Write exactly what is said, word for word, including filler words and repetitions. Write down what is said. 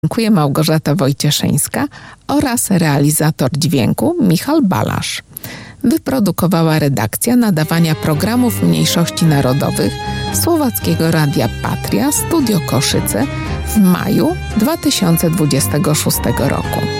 Dziękuję, Małgorzata Wojcieszyńska oraz realizator dźwięku Michał Balasz. Wyprodukowała redakcja nadawania programów mniejszości narodowych Słowackiego Radia Patria, Studio Koszyce w maju dwa tysiące dwudziestego szóstego roku.